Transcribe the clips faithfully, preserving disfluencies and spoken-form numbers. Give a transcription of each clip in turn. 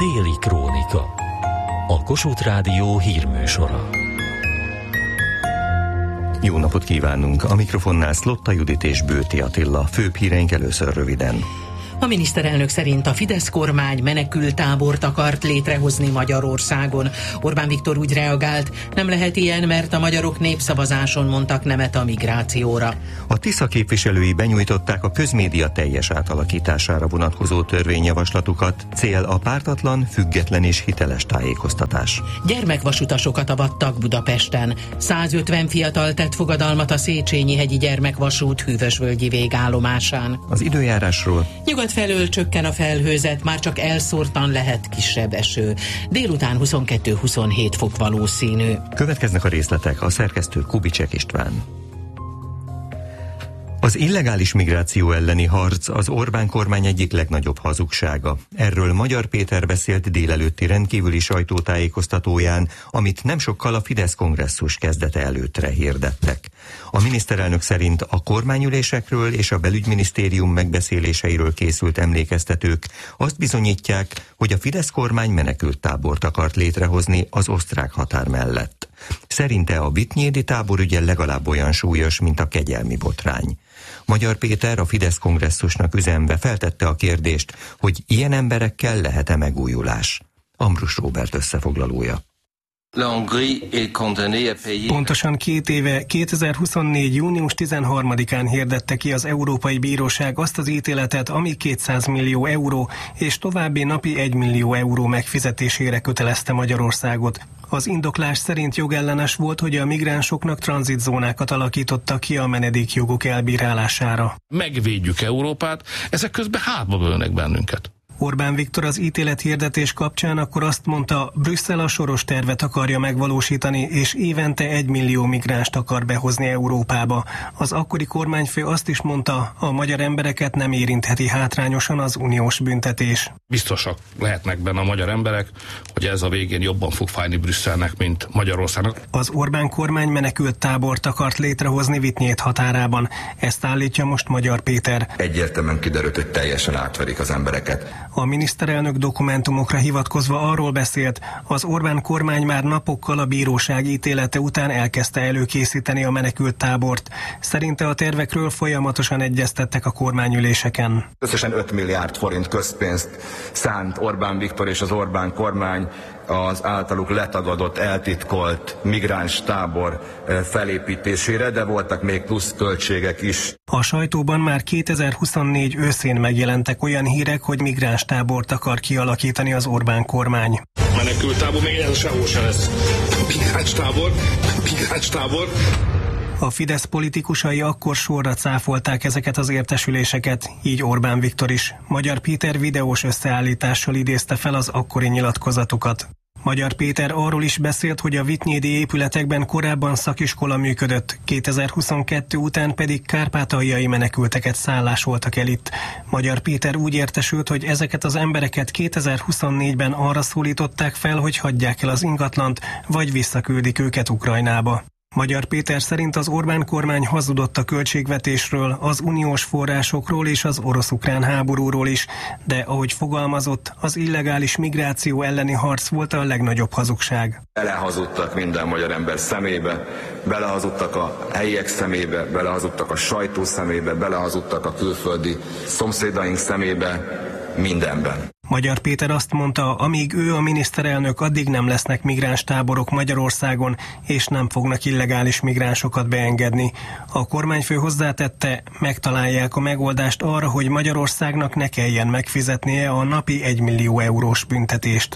Déli Krónika. A Kossuth Rádió hírműsora. Jó napot kívánunk! A mikrofonnál Szlotta Judit és Bőti Attila. Főbb híreink először röviden. A miniszterelnök szerint a Fidesz kormány menekülttábort akart létrehozni Magyarországon. Orbán Viktor úgy reagált, nem lehet ilyen, mert a magyarok népszavazáson mondtak nemet a migrációra. A Tisza képviselői benyújtották a közmédia teljes átalakítására vonatkozó törvényjavaslatukat. Cél a pártatlan, független és hiteles tájékoztatás. Gyermekvasutasokat avattak Budapesten. százötven fiatal tett fogadalmat a Széchenyi-hegyi gyermekvasút Hűvösvölgyi végállomásán. Az időjárásról. Nyugat felől csökken a felhőzet, már csak elszórtan lehet kisebb eső. Délután huszonkettő-huszonhét fok valószínű. Következnek a részletek, a szerkesztő Kubicek István. Az illegális migráció elleni harc az Orbán kormány egyik legnagyobb hazugsága. Erről Magyar Péter beszélt délelőtti rendkívüli sajtótájékoztatóján, amit nem sokkal a Fidesz kongresszus kezdete előttre hirdettek. A miniszterelnök szerint a kormányülésekről és a belügyminisztérium megbeszéléseiről készült emlékeztetők azt bizonyítják, hogy a Fidesz kormány menekülttábort akart létrehozni az osztrák határ mellett. Szerinte a Vittnyédi tábor ügye legalább olyan súlyos, mint a kegyelmi botrány. Magyar Péter a Fidesz kongresszusnak üzenve feltette a kérdést, hogy ilyen emberekkel lehet-e megújulás. Ambrus Róbert összefoglalója. Pontosan két éve, kétezer-huszonnégy. június tizenharmadikán hirdette ki az Európai Bíróság azt az ítéletet, ami kétszáz millió euró és további napi egy millió euró megfizetésére kötelezte Magyarországot. Az indoklás szerint jogellenes volt, hogy a migránsoknak tranzitzónákat alakítottak ki a menedékjoguk elbírálására. Megvédjük Európát, ezek közben hátba bölnek bennünket. Orbán Viktor az ítélethirdetés kapcsán akkor azt mondta, Brüsszel a soros tervet akarja megvalósítani, és évente egy millió migránst akar behozni Európába. Az akkori kormányfő azt is mondta, a magyar embereket nem érintheti hátrányosan az uniós büntetés. Biztosak lehetnek benne a magyar emberek, hogy ez a végén jobban fog fájni Brüsszelnek, mint Magyarországnak. Az Orbán kormány menekülttábort akart létrehozni Vittnyét határában. Ezt állítja most Magyar Péter. Egyértelműen kiderült, hogy teljesen átverik az embereket. A miniszterelnök dokumentumokra hivatkozva arról beszélt, az Orbán kormány már napokkal a bíróság ítélete után elkezdte előkészíteni a menekülttábort. Szerinte a tervekről folyamatosan egyeztettek a kormányüléseken. Összesen öt milliárd forint közpénzt szánt Orbán Viktor és az Orbán kormány az általuk letagadott, eltitkolt migráns tábor felépítésére, de voltak még plusz költségek is. A sajtóban már kétezer-huszonnégy őszén megjelentek olyan hírek, hogy migráns tábort akar kialakítani az Orbán kormány. Menekült tábor, még ez sehol sem lesz. Migráns tábor, migráns tábor. A Fidesz politikusai akkor sorra cáfolták ezeket az értesüléseket, így Orbán Viktor is. Magyar Péter videós összeállítással idézte fel az akkori nyilatkozatukat. Magyar Péter arról is beszélt, hogy a vittnyédi épületekben korábban szakiskola működött, kétezer-huszonkettő után pedig kárpátaljai menekülteket szállásoltak el itt. Magyar Péter úgy értesült, hogy ezeket az embereket kétezer-huszonnégyben arra szólították fel, hogy hagyják el az ingatlant, vagy visszaküldik őket Ukrajnába. Magyar Péter szerint az Orbán kormány hazudott a költségvetésről, az uniós forrásokról és az orosz-ukrán háborúról is, de ahogy fogalmazott, az illegális migráció elleni harc volt a legnagyobb hazugság. Belehazudtak minden magyar ember szemébe, belehazudtak a helyiek szemébe, belehazudtak a sajtó szemébe, belehazudtak a külföldi szomszédaink szemébe, mindenben. Magyar Péter azt mondta, amíg ő a miniszterelnök, addig nem lesznek migráns táborok Magyarországon, és nem fognak illegális migránsokat beengedni. A kormányfő hozzátette, megtalálják a megoldást arra, hogy Magyarországnak ne kelljen megfizetnie a napi egy millió eurós büntetést.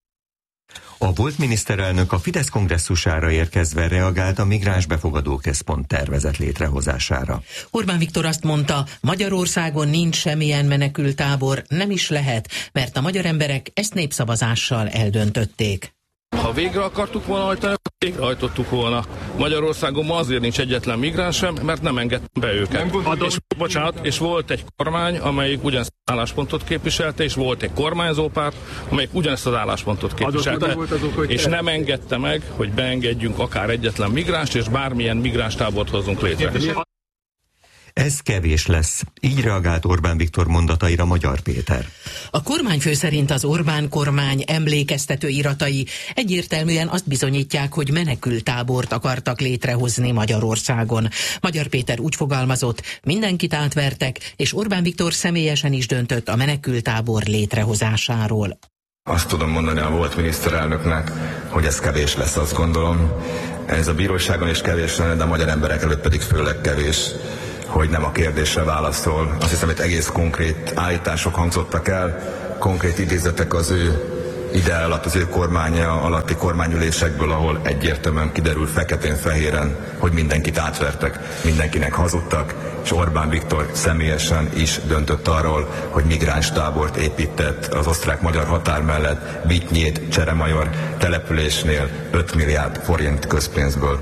A volt miniszterelnök a Fidesz kongresszusára érkezve reagált a migráns befogadó központ tervezett létrehozására. Orbán Viktor azt mondta, Magyarországon nincs semmilyen menekülttábor, nem is lehet, mert a magyar emberek ezt népszavazással eldöntötték. Ha végre akartuk volna hajtani, végrehajtottuk volna. Magyarországon ma azért nincs egyetlen migráns sem, mert nem engedtem be őket. És, bocsánat, és volt egy kormány, amelyik ugyanezt az álláspontot képviselte, és volt egy kormányzópárt, amelyik ugyanezt az álláspontot képviselte, és nem engedte meg, hogy beengedjünk akár egyetlen migránst, és bármilyen migránstábort hozzunk létre. Ez kevés lesz. Így reagált Orbán Viktor mondataira Magyar Péter. A kormányfő szerint az Orbán kormány emlékeztető iratai egyértelműen azt bizonyítják, hogy menekülttábort akartak létrehozni Magyarországon. Magyar Péter úgy fogalmazott, mindenkit átvertek, és Orbán Viktor személyesen is döntött a menekülttábor létrehozásáról. Azt tudom mondani a volt miniszterelnöknek, hogy ez kevés lesz, azt gondolom. Ez a bíróságon is kevés lenne, de a magyar emberek előtt pedig főleg kevés, hogy nem a kérdésre válaszol. Azt hiszem, hogy egész konkrét állítások hangzottak el, konkrét idézetek az ő ide alatt, az ő kormánya alatti kormányülésekből, ahol egyértelműen kiderül feketén-fehéren, hogy mindenkit átvertek, mindenkinek hazudtak, és Orbán Viktor személyesen is döntött arról, hogy migráns tábort épített az osztrák-magyar határ mellett Vitynyét, Cseremajor településnél öt milliárd forint közpénzből.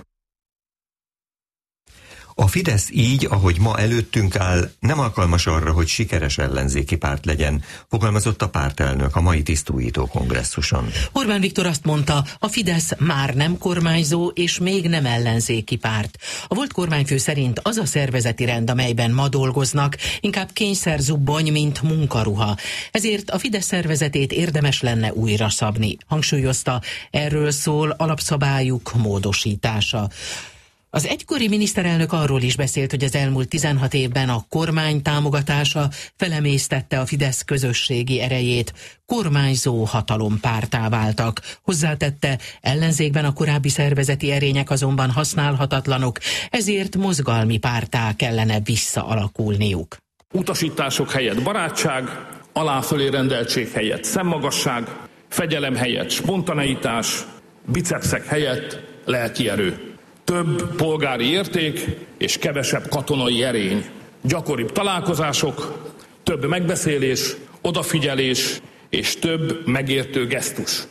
A Fidesz így, ahogy ma előttünk áll, nem alkalmas arra, hogy sikeres ellenzéki párt legyen, fogalmazott a pártelnök a mai tisztújító kongresszuson. Orbán Viktor azt mondta, a Fidesz már nem kormányzó és még nem ellenzéki párt. A volt kormányfő szerint az a szervezeti rend, amelyben ma dolgoznak, inkább kényszerzubbony, mint munkaruha. Ezért a Fidesz szervezetét érdemes lenne újra szabni. Hangsúlyozta, erről szól alapszabályuk módosítása. Az egykori miniszterelnök arról is beszélt, hogy az elmúlt tizenhat évben a kormány támogatása felemésztette a Fidesz közösségi erejét, kormányzó hatalompárttá váltak. Hozzátette, ellenzékben a korábbi szervezeti erények azonban használhatatlanok, ezért mozgalmi párttá kellene visszaalakulniuk. Utasítások helyett barátság, aláfölé rendeltség helyett szemmagasság, fegyelem helyett spontaneitás, bicepszek helyett lelki erő. Több polgári érték és kevesebb katonai erény. Gyakoribb találkozások, több megbeszélés, odafigyelés és több megértő gesztus.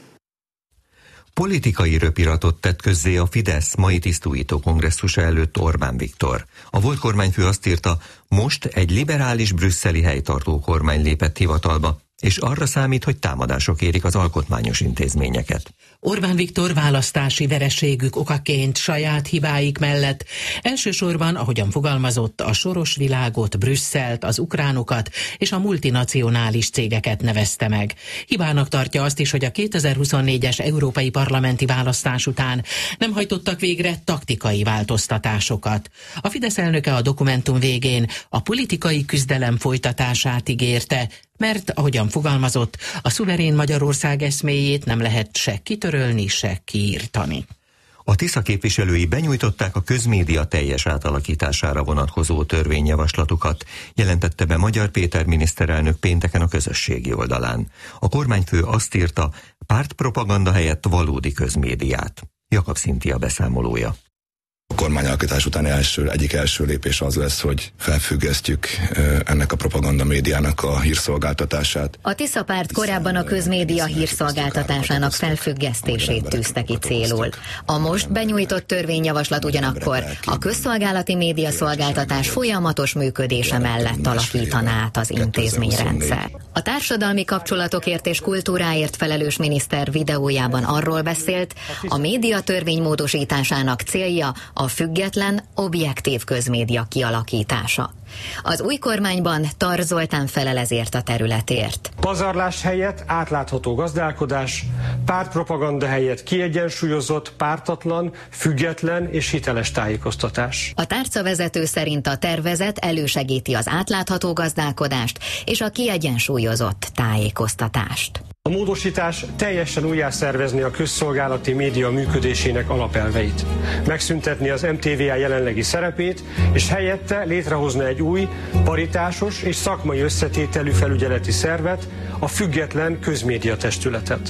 Politikai röpiratot tett közzé a Fidesz mai tisztújító kongresszusa előtt Orbán Viktor. A volt kormányfő azt írta, most egy liberális brüsszeli helytartó kormány lépett hivatalba, és arra számít, hogy támadások érik az alkotmányos intézményeket. Orbán Viktor választási vereségük okaként saját hibáik mellett elsősorban, ahogyan fogalmazott, a soros világot, Brüsszelt, az ukránokat és a multinacionális cégeket nevezte meg. Hibának tartja azt is, hogy a kétezer-huszonnégyes európai parlamenti választás után nem hajtottak végre taktikai változtatásokat. A Fidesz elnöke a dokumentum végén a politikai küzdelem folytatását ígérte, mert, ahogyan fogalmazott, a szuverén Magyarország eszméjét nem lehet se kitörölni, se kiírtani. A Tisza képviselői benyújtották a közmédia teljes átalakítására vonatkozó törvényjavaslatukat, jelentette be Magyar Péter miniszterelnök pénteken a közösségi oldalán. A kormányfő azt írta, pártpropaganda helyett valódi közmédiát. Jakab Szintia beszámolója. A kormányalkotás után első, egyik első lépés az lesz, hogy felfüggesztjük ennek a propaganda médiának a hírszolgáltatását. A Tisza párt korábban a közmédia hírszolgáltatásának felfüggesztését tűzte ki célul. A most benyújtott törvényjavaslat ugyanakkor a közszolgálati médiaszolgáltatás folyamatos működése mellett alakítaná át az intézményrendszer. A társadalmi kapcsolatokért és kultúráért felelős miniszter videójában arról beszélt, a médiatörvény módosításának célja a független, objektív közmédia kialakítása. Az új kormányban Tar Zoltán felel ezért a területért. Pazarlás helyett átlátható gazdálkodás, pártpropaganda helyett kiegyensúlyozott, pártatlan, független és hiteles tájékoztatás. A tárcavezető szerint a tervezet elősegíti az átlátható gazdálkodást és a kiegyensúlyozott tájékoztatást. A módosítás teljesen újjászervezni a közszolgálati média működésének alapelveit, megszüntetni az em té vé á jelenlegi szerepét, és helyette létrehozni egy új, paritásos és szakmai összetételű felügyeleti szervet, a független közmédia testületet.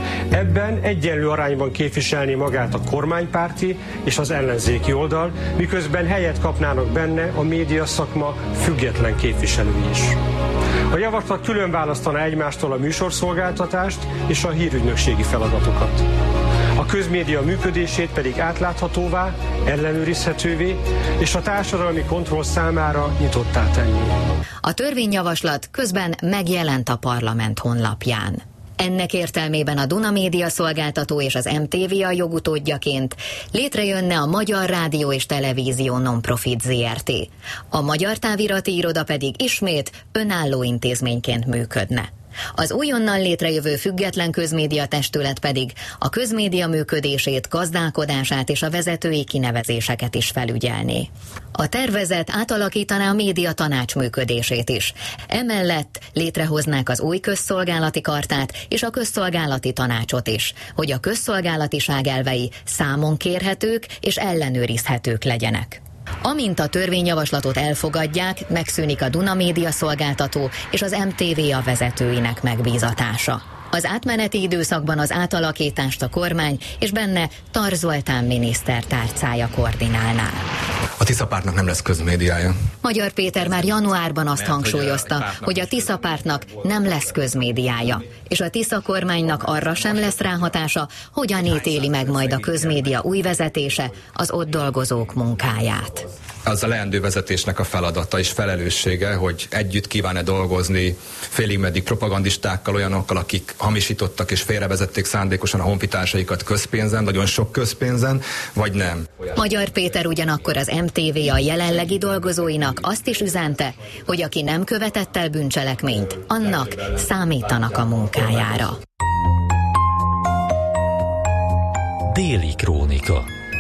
Ebben egyenlő arányban képviselni magát a kormánypárti és az ellenzéki oldal, miközben helyet kapnának benne a média szakma független képviselői is. A javaslat külön választaná egymástól a műsorszolgáltatást és a hírügynökségi feladatokat. A közmédia működését pedig átláthatóvá, ellenőrizhetővé és a társadalmi kontroll számára nyitottá tenni. A törvényjavaslat közben megjelent a parlament honlapján. Ennek értelmében a Duna Média szolgáltató és az em té vé a jogutódjaként létrejönne a Magyar Rádió és Televízió Non-Profit zé er té. A Magyar Távirati Iroda pedig ismét önálló intézményként működne. Az újonnan létrejövő független közmédia testület pedig a közmédia működését, gazdálkodását és a vezetői kinevezéseket is felügyelné. A tervezet átalakítaná a média tanács működését is. Emellett létrehoznák az új közszolgálati kartát és a közszolgálati tanácsot is, hogy a közszolgálatiság elvei számon kérhetők és ellenőrizhetők legyenek. Amint a törvényjavaslatot elfogadják, megszűnik a Duna Média szolgáltató és az em té vé a vezetőinek megbízatása. Az átmeneti időszakban az átalakítást a kormány és benne Tar Zoltán miniszter tárcája koordinálná. A Tisza pártnak nem lesz közmédiája. Magyar Péter már januárban azt hangsúlyozta, hogy a Tisza pártnak nem lesz közmédiája, és a Tisza kormánynak arra sem lesz ráhatása, hogyan ítéli meg majd a közmédia új vezetése az ott dolgozók munkáját. Az a leendő vezetésnek a feladata és felelőssége, hogy együtt kíván-e dolgozni félig meddig propagandistákkal, olyanokkal, akik hamisítottak és félrevezették szándékosan a honfitársaikat közpénzen, nagyon sok közpénzen, vagy nem. Magyar Péter ugyanakkor az em té vé a jelenlegi dolgozóinak azt is üzente, hogy aki nem követett el bűncselekményt, annak számítanak a munkájára. Déli krónika.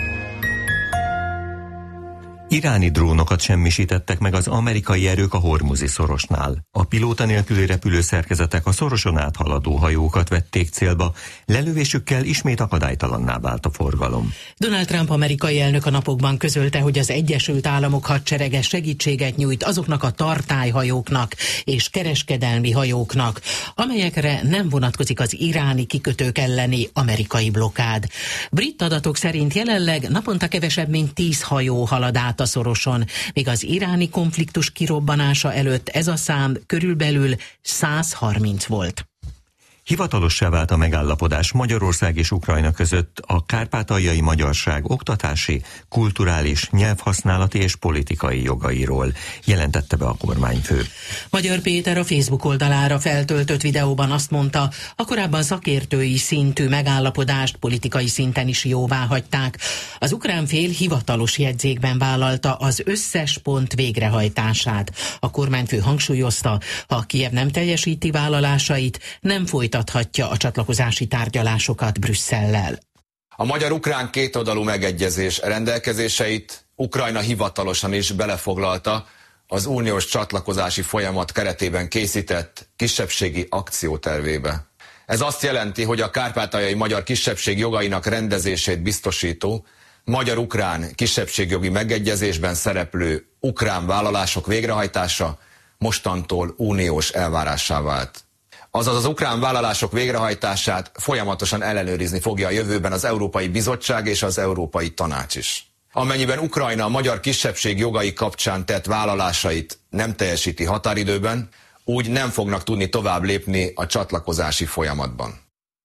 Iráni drónokat semmisítettek meg az amerikai erők a Hormuzi szorosnál. A pilóta nélküli repülőszerkezetek a szoroson áthaladó hajókat vették célba, lelövésükkel ismét akadálytalanná vált a forgalom. Donald Trump amerikai elnök a napokban közölte, hogy az Egyesült Államok hadserege segítséget nyújt azoknak a tartályhajóknak és kereskedelmi hajóknak, amelyekre nem vonatkozik az iráni kikötők elleni amerikai blokkád. Brit adatok szerint jelenleg naponta kevesebb mint tíz hajó halad át a szoroson, míg az iráni konfliktus kirobbanása előtt ez a szám körülbelül száz harminc volt. Hivatalossá vált a megállapodás Magyarország és Ukrajna között a kárpátaljai magyarság oktatási, kulturális, nyelvhasználati és politikai jogairól, jelentette be a kormányfő. Magyar Péter a Facebook oldalára feltöltött videóban azt mondta, a korábban szakértői szintű megállapodást politikai szinten is jóvá hagyták. Az ukrán fél hivatalos jegyzékben vállalta az összes pont végrehajtását. A kormányfő hangsúlyozta, ha Kijev nem teljesíti vállalásait, nem folytatja a csatlakozási tárgyalásokat Brüsszellel. A magyar-ukrán kétoldalú megegyezés rendelkezéseit Ukrajna hivatalosan is belefoglalta az uniós csatlakozási folyamat keretében készített kisebbségi akciótervébe. Ez azt jelenti, hogy a kárpátaljai magyar kisebbség jogainak rendezését biztosító magyar-ukrán kisebbségjogi megegyezésben szereplő ukrán vállalások végrehajtása mostantól uniós elvárássá vált. Azaz az ukrán vállalások végrehajtását folyamatosan ellenőrizni fogja a jövőben az Európai Bizottság és az Európai Tanács is. Amennyiben Ukrajna a magyar kisebbség jogai kapcsán tett vállalásait nem teljesíti határidőben, úgy nem fognak tudni tovább lépni a csatlakozási folyamatban.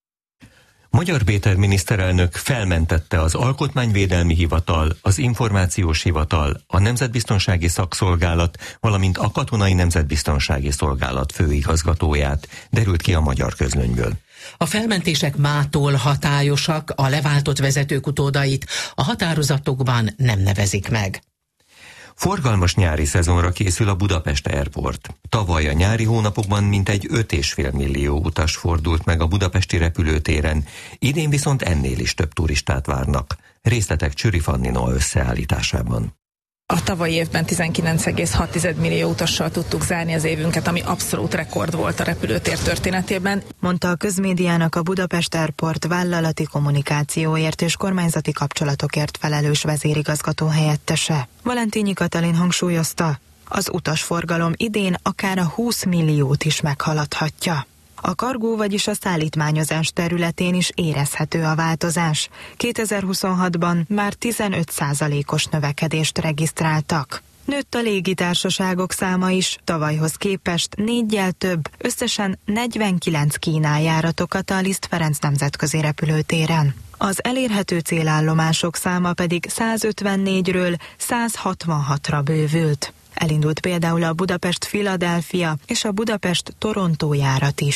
Magyar Péter miniszterelnök felmentette az Alkotmányvédelmi Hivatal, az Információs Hivatal, a Nemzetbiztonsági Szakszolgálat, valamint a Katonai Nemzetbiztonsági Szolgálat főigazgatóját, derült ki a Magyar Közlönyből. A felmentések mától hatályosak, a leváltott vezetők utódait a határozatokban nem nevezik meg. Forgalmas nyári szezonra készül a Budapest Airport. Tavaly a nyári hónapokban mintegy öt és fél millió utas fordult meg a budapesti repülőtéren, idén viszont ennél is több turistát várnak. Részletek Csüri Fannino összeállításában. A tavalyi évben tizenkilenc egész hat millió utassal tudtuk zárni az évünket, ami abszolút rekord volt a repülőtér történetében, mondta a közmédiának a Budapest Airport vállalati kommunikációért és kormányzati kapcsolatokért felelős vezérigazgató helyettese. Valentínyi Katalin hangsúlyozta, az utasforgalom idén akár a húsz milliót is meghaladhatja. A kargó, vagyis a szállítmányozás területén is érezhető a változás. kétezer-huszonhatban már tizenöt százalékos növekedést regisztráltak. Nőtt a légitársaságok száma is, tavalyhoz képest négyel több, összesen negyvenkilenc kínálljáratokat a Liszt Ferenc nemzetközi repülőtéren. Az elérhető célállomások száma pedig százötvennégyről száz hatvanhatra bővült. Elindult például a Budapest-Philadelphia és a Budapest-Torontó járat is.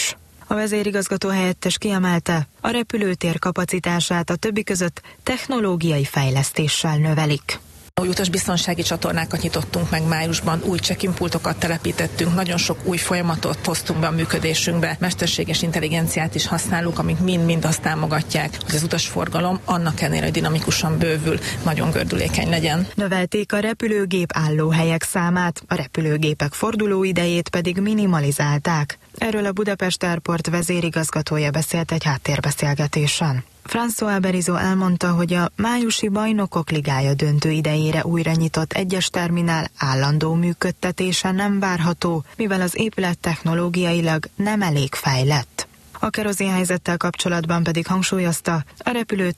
A vezérigazgató helyettes kiemelte, a repülőtér kapacitását a többi között technológiai fejlesztéssel növelik. Új utasbiztonsági csatornákat nyitottunk meg májusban, új check-in pultokat telepítettünk, nagyon sok új folyamatot hoztunk be a működésünkbe, mesterséges intelligenciát is használunk, amik mind-mind azt támogatják, hogy az utasforgalom annak ellenére, hogy dinamikusan bővül, nagyon gördülékeny legyen. Növelték a repülőgép állóhelyek számát, a repülőgépek fordulóidejét pedig minimalizálták. Erről a Budapest Airport vezérigazgatója beszélt egy háttérbeszélgetésen. François Berizot elmondta, hogy a májusi Bajnokok Ligája döntő idejére újra nyitott egyes terminál állandó működtetése nem várható, mivel az épület technológiailag nem elég fejlett. A kerozin helyzettel kapcsolatban pedig hangsúlyozta, a repülő